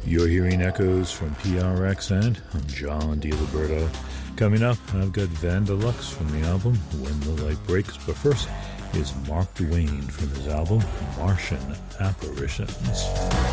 You're hearing echoes from PRX, and I'm John DiLiberto. Coming up, I've got Van Deluxe from the album When the Light Breaks, but first is Mark Duane from his album Martian Apparitions.